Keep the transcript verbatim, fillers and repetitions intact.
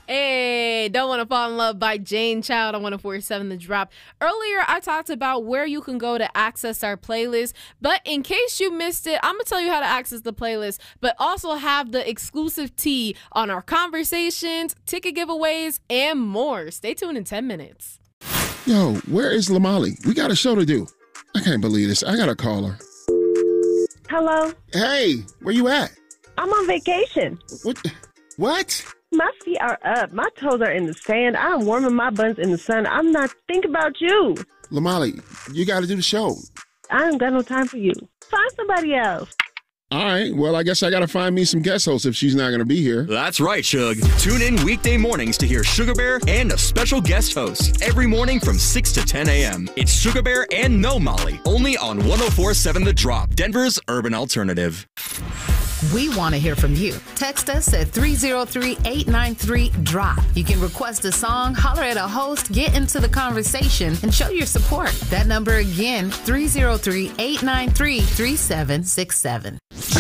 Hey, Don't Want to Fall in Love by Jane Child on one oh four point seven The Drop. Earlier, I talked about where you can go to access our playlist, but in case you missed it, I'm going to tell you how to access the playlist, but also have the exclusive tea on our conversations, ticket giveaways, and more. Stay tuned in ten minutes. Yo, where is Lamali? We got a show to do. I can't believe this. I got to call her. Hello? Hey, where you at? I'm on vacation. What? What? My feet are up. My toes are in the sand. I'm warming my buns in the sun. I'm not thinking about you. Lamali, you got to do the show. I ain't got no time for you. Find somebody else. All right. Well, I guess I got to find me some guest hosts if she's not going to be here. That's right, Shug. Tune in weekday mornings to hear Sugar Bear and a special guest host every morning from six to ten a.m. It's Sugar Bear and No Molly, only on one oh four point seven The Drop, Denver's urban alternative. We want to hear from you. Text us at three oh three, eight nine three, D R O P. You can request a song, holler at a host, get into the conversation, and show your support. That number again, three oh three, eight nine three, three seven six seven.